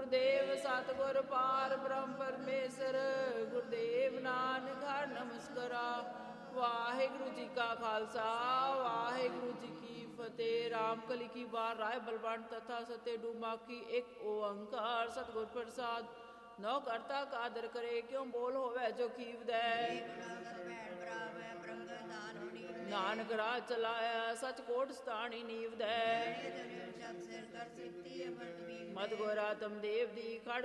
ਗੁਰਦੇਵ ਸਤਿਗੁਰ ਪਾਰ ਬ੍ਰਹਮ ਪਰਮੇਸ਼ਰ, ਗੁਰਦੇਵ ਨਾਨਕ ਹਰਿ ਨਮਸਕਾਰਾ। ਵਾਹਿਗੁਰੂ ਜੀ ਕਾ ਖਾਲਸਾ, ਵਾਹਿਗੁਰੂ ਜੀ ਕੀ ਫਤਿਹ। ਰਾਮ ਕਲੀ ਕੀ ਵਾਰ ਰਾਏ ਬਲਵੰਤ ਤਥਾ ਸਤੇ ਡੂਮਾ ਕੀ ਇੱਕ ਓੰਕਾਰ ਸਤਿਗੁਰ ਪ੍ਰਸਾਦ। ਨੋ ਕਰਤਾ ਕਾਦਰ ਕਰੇ ਕਿਉਂ ਬੋਲ ਹੋਵੇ ਜੋ ਕੀਵਦੈ। ਨਾਨਕ ਰਾਹ ਚਲਾਇਆ ਸਚ ਕੋਟ ਸਤਾਣੀ ਨੀਵਦੈ। ਮਦ ਗੁਰ ਆਤਮ ਦੇਵ ਦੀ ਖੜ